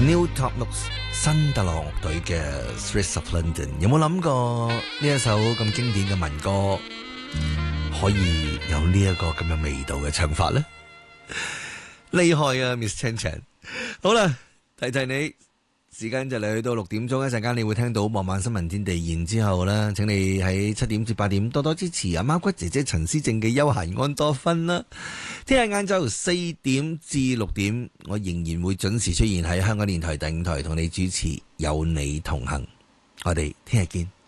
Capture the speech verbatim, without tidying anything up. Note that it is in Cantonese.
New Top Notes 新特朗樂隊嘅 Streets of London， 有冇諗過呢一首咁經典嘅民歌可以有呢一個咁嘅味道嘅唱法呢？厲害啊 Miss Chan Chan。 好啦，提提你時間就嚟去到六點鐘，一陣間你會聽到傍晚新聞天地，然之後呢請你喺七點至八點多多支持阿貓骨姐姐陳思正嘅休閒安多芬啦。聽日晏晝四點至六點，我仍然會準時出現喺香港電台第五台，同你主持有你同行。我哋聽日見。